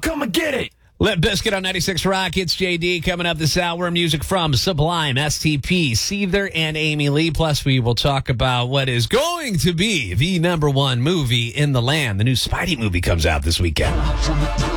come and get it. Limp Bizkit on 96 Rock. It's JD coming up this hour. Music from Sublime, STP, Seether, and Amy Lee. Plus, we will talk about what is going to be the #1 movie in the land. The new Spidey movie comes out this weekend.